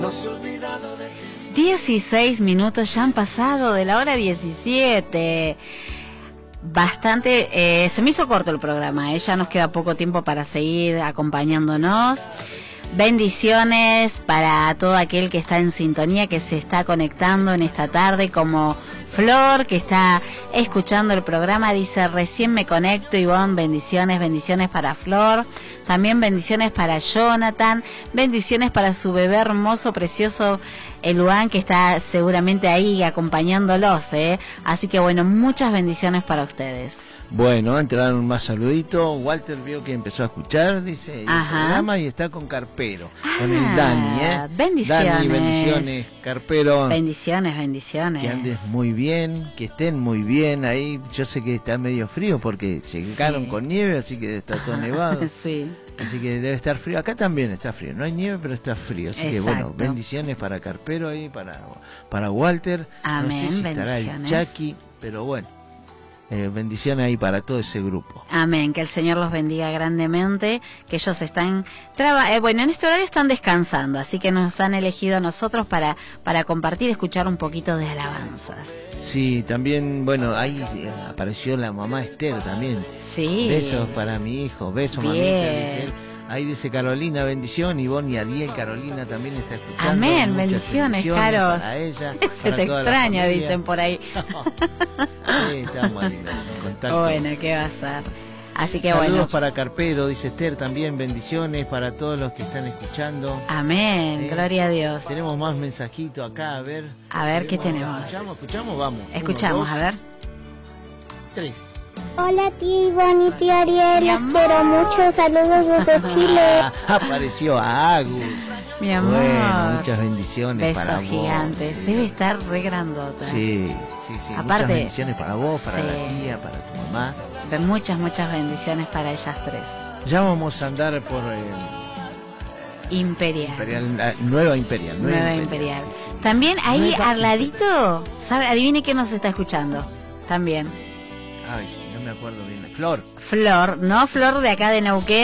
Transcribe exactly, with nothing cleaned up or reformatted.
dieciséis minutos ya han pasado de la hora diecisiete. Bastante, eh, se me hizo corto el programa, ¿eh? Ya nos queda poco tiempo para seguir acompañándonos. Bendiciones para todo aquel que está en sintonía, que se está conectando en esta tarde, como Flor, que está escuchando el programa, dice: recién me conecto, Ivonne, bendiciones, bendiciones para Flor, también bendiciones para Jonathan, bendiciones para su bebé hermoso, precioso, Eluán, que está seguramente ahí acompañándolos, ¿eh? Así que bueno, muchas bendiciones para ustedes. Bueno, entraron más saluditos. Walter vio que empezó a escuchar, dice, el programa, y está con Carpero, ah, con el Dani, ¿eh? Bendiciones. Dani, bendiciones, Carpero. Bendiciones, bendiciones. Que andes muy bien, que estén muy bien ahí. Yo sé que está medio frío porque llegaron sí. con nieve, así que está todo nevado. Sí. Así que debe estar frío. Acá también está frío. No hay nieve, pero está frío. Así Exacto. que bueno, bendiciones para Carpero ahí, para, para Walter. Amén, no sé si bendiciones. Estará el Chucky, pero bueno. Eh, bendiciones ahí para todo ese grupo. Amén, que el Señor los bendiga grandemente, que ellos están, traba eh, bueno, en este horario están descansando, así que nos han elegido a nosotros para, para compartir, escuchar un poquito de alabanzas. Sí, también, bueno, ahí eh, apareció la mamá Esther también. Sí. Besos para mi hijo, besos mamita, dice él. Ahí dice Carolina, bendición, Ivonne y Ariel, Carolina también está escuchando. Amén, bendiciones, bendiciones Caros. Para ella, se te extraña, dicen por ahí. Sí, estamos ahí en contacto. Bueno, ¿qué va a ser? Así que Saludos bueno. para Carpero, dice Esther, también bendiciones para todos los que están escuchando. Amén, eh, gloria a Dios. Tenemos más mensajitos acá, a ver. A ver, ¿qué tenemos? Escuchamos, escuchamos, vamos. Escuchamos, Uno, dos, a ver. Tres. Hola tía Ivonne y tía Ariel, les quiero mucho, saludos desde Chile. Apareció Agus. Mi amor. Bueno, muchas bendiciones Besos para vos. gigantes, debe estar re grandota. Sí, sí, sí. Aparte, muchas bendiciones para vos, para sí. la tía, para tu mamá. Muchas, muchas bendiciones para ellas tres. Ya vamos a andar por... Eh, Imperial. Imperial, Nueva Imperial. Nueva, Nueva Imperial. Imperial. Sí, sí. También ahí Nueva al ladito, ¿sabe? Adivine quién nos está escuchando. También. Ay, no me acuerdo bien. Flor. Flor, no Flor de acá de Neuquén.